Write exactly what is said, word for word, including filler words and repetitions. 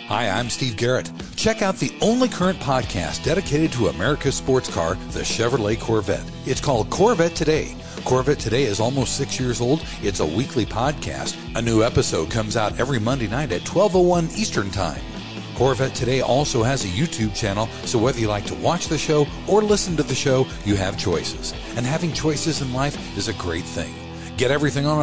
Hi, I'm Steve Garrett. Check out the only current podcast dedicated to America's sports car, the Chevrolet Corvette. It's called Corvette Today. Corvette Today is almost six years old. It's a weekly podcast. A new episode comes out every Monday night at twelve oh one Eastern Time. Corvette Today also has a YouTube channel, so whether you like to watch the show or listen to the show, you have choices. And having choices in life is a great thing. Get everything on